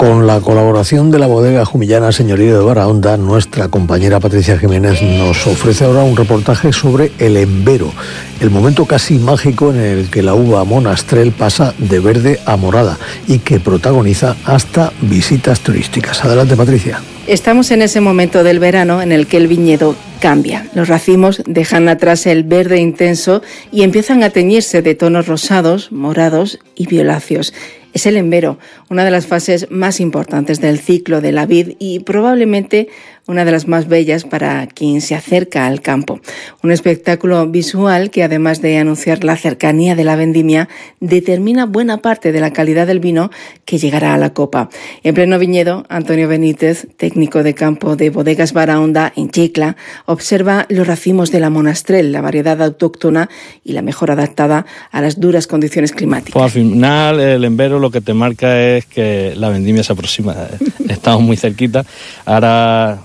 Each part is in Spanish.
Con la colaboración de la bodega jumillana Señorío de Barahonda, nuestra compañera Patricia Jiménez nos ofrece ahora un reportaje sobre el embero, el momento casi mágico en el que la uva monastrell pasa de verde a morada y que protagoniza hasta visitas turísticas. Adelante, Patricia. Estamos en ese momento del verano en el que el viñedo cambia. Los racimos dejan atrás el verde intenso y empiezan a teñirse de tonos rosados, morados y violáceos. Es el embero, una de las fases más importantes del ciclo de la vid y probablemente una de las más bellas para quien se acerca al campo. Un espectáculo visual que, además de anunciar la cercanía de la vendimia, determina buena parte de la calidad del vino que llegará a la copa. En pleno viñedo, Antonio Benítez, técnico de campo de Bodegas Barahonda en Yecla, observa los racimos de la monastrell, la variedad autóctona y la mejor adaptada a las duras condiciones climáticas. Pues al final el embero lo que te marca es que la vendimia se aproxima. Estamos muy cerquita. Ahora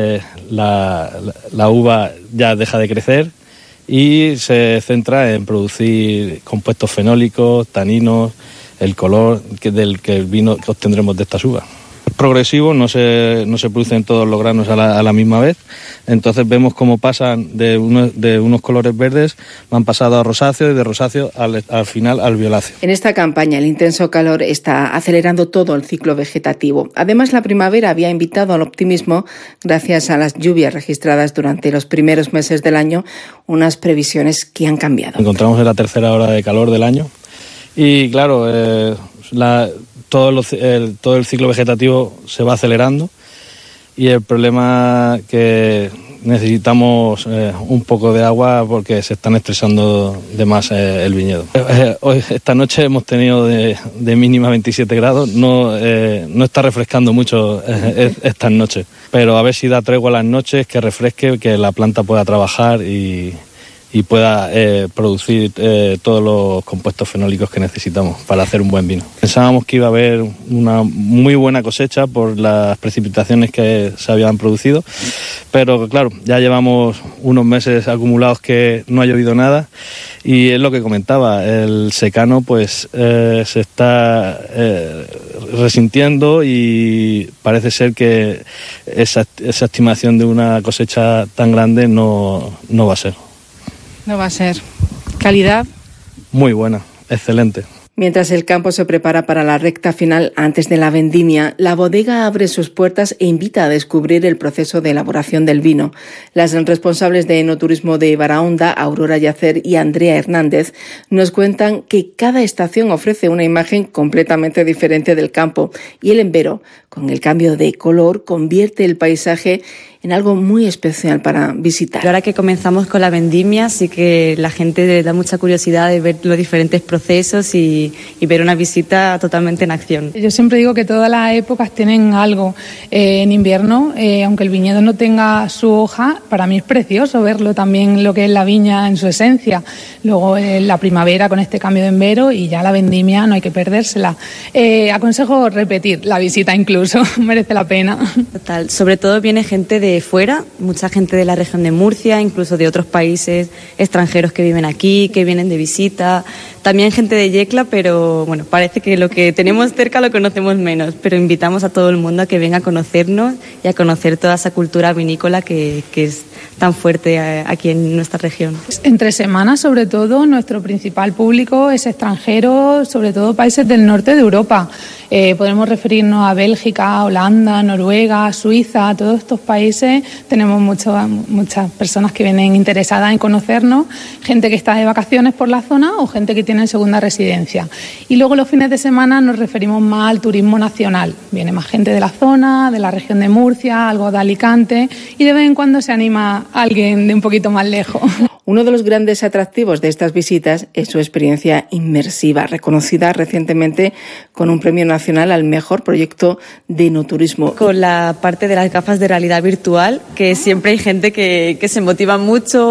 la uva ya deja de crecer y se centra en producir compuestos fenólicos, taninos, el color del que el vino que obtendremos de estas uvas. Progresivo, no se producen todos los granos a la misma vez, entonces vemos cómo pasan de unos colores verdes, van pasando a rosáceo y de rosáceo al final al violáceo. En esta campaña el intenso calor está acelerando todo el ciclo vegetativo. Además, la primavera había invitado al optimismo gracias a las lluvias registradas durante los primeros meses del año, unas previsiones que han cambiado. Encontramos en la tercera hora de calor del año y claro, todo el ciclo vegetativo se va acelerando y el problema que necesitamos un poco de agua porque se están estresando de más el viñedo. Esta noche hemos tenido de mínima 27 grados, no está refrescando mucho estas noches, pero a ver si da tregua las noches, que refresque, que la planta pueda trabajar y pueda producir todos los compuestos fenólicos que necesitamos para hacer un buen vino. Pensábamos que iba a haber una muy buena cosecha por las precipitaciones que se habían producido, pero claro, ya llevamos unos meses acumulados que no ha llovido nada y es lo que comentaba, el secano pues se está resintiendo y parece ser que esa estimación de una cosecha tan grande no va a ser. No va a ser. ¿Calidad? Muy buena, excelente. Mientras el campo se prepara para la recta final antes de la vendimia, la bodega abre sus puertas e invita a descubrir el proceso de elaboración del vino. Las responsables de enoturismo de Barahonda, Aurora Yacer y Andrea Hernández, nos cuentan que cada estación ofrece una imagen completamente diferente del campo y el embero, con el cambio de color, convierte el paisaje en algo muy especial para visitar. Ahora que comenzamos con la vendimia, sí que la gente le da mucha curiosidad de ver los diferentes procesos y ver una visita totalmente en acción. Yo siempre digo que todas las épocas tienen algo. En invierno, aunque el viñedo no tenga su hoja, para mí es precioso verlo también, lo que es la viña en su esencia. Luego la primavera con este cambio de embero y ya la vendimia no hay que perdérsela. Aconsejo repetir la visita incluso, merece la pena. Total, sobre todo viene gente de fuera, mucha gente de la región de Murcia, incluso de otros países extranjeros que viven aquí, que vienen de visita, también gente de Yecla, pero bueno, parece que lo que tenemos cerca lo conocemos menos, pero invitamos a todo el mundo a que venga a conocernos y a conocer toda esa cultura vinícola que es tan fuerte aquí en nuestra región. Entre semanas, sobre todo, nuestro principal público es extranjero, sobre todo países del norte de Europa. Podemos referirnos a Bélgica, Holanda, Noruega, Suiza, todos estos países. Tenemos muchas personas que vienen interesadas en conocernos, gente que está de vacaciones por la zona o gente que tiene segunda residencia. Y luego los fines de semana nos referimos más al turismo nacional. Viene más gente de la zona, de la región de Murcia, algo de Alicante y de vez en cuando se anima alguien de un poquito más lejos. Uno de los grandes atractivos de estas visitas es su experiencia inmersiva, reconocida recientemente con un premio nacional al mejor proyecto de enoturismo. Con la parte de las gafas de realidad virtual, que siempre hay gente que se motiva mucho.